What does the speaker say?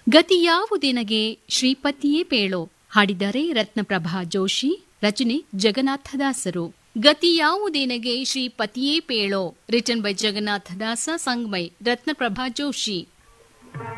ಗತಿಯಾವುದೆನಗೆ ಶ್ರೀಪತಿಯೇ ಪೇಳೋ. ಹಾಡಿದ್ದಾರೆ ರತ್ನಪ್ರಭಾ ಜೋಶಿ, ರಚನೆ Jagannatha Dasaru. ಗತಿಯಾವುದೇನಗೆ ಶ್ರೀಪತಿಯೇ ಪೇಳೋ, written by Jagannatha Dasa, sung by Ratnaprabha Joshi.